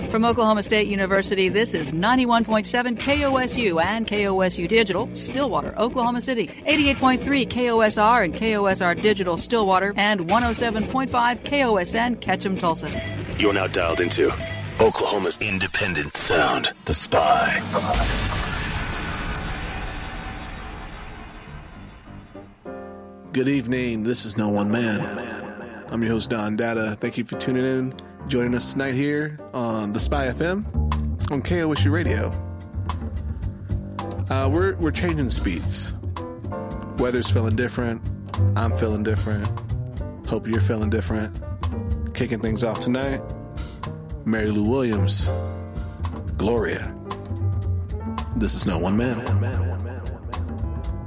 From Oklahoma State University, this is 91.7 KOSU and KOSU Digital, Stillwater, Oklahoma City, 88.3 KOSR and KOSR Digital, Stillwater, and 107.5 KOSN, Ketchum, Tulsa. You're now dialed into Oklahoma's independent sound, The Spy. Good evening. This is No One Man. I'm your host, Don Data. Thank you for tuning in, joining us tonight here on The Spy FM on KOSU Radio. We're changing speeds. Weather's feeling different. I'm feeling different. Hope you're feeling different. Kicking things off tonight, Mary Lou Williams, Gloria. This is No One Man.